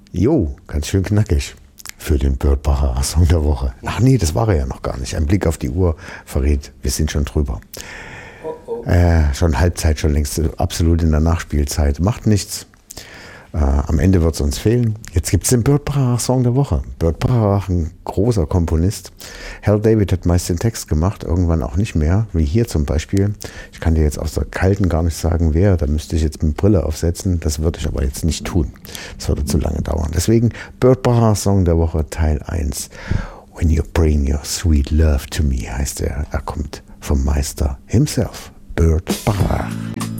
Jo, ganz schön knackig für den Burt Bacharach Song der Woche. Ach nee, das war er ja noch gar nicht. Ein Blick auf die Uhr verrät, wir sind schon drüber. Schon Halbzeit, schon längst absolut in der Nachspielzeit. Macht nichts. Am Ende wird es uns fehlen. Jetzt gibt es den Burt Bacharach Song der Woche. Burt Bacharach, ein großer Komponist. Hal David hat meist den Text gemacht, irgendwann auch nicht mehr, wie hier zum Beispiel. Ich kann dir jetzt aus der Kalten gar nicht sagen, wer. Da müsste ich jetzt mit Brille aufsetzen. Das würde ich aber jetzt nicht tun. Das würde zu lange dauern. Deswegen Burt Bacharach Song der Woche, Teil 1. When you bring your sweet love to me, heißt er. Er kommt vom Meister himself, Burt Bacharach.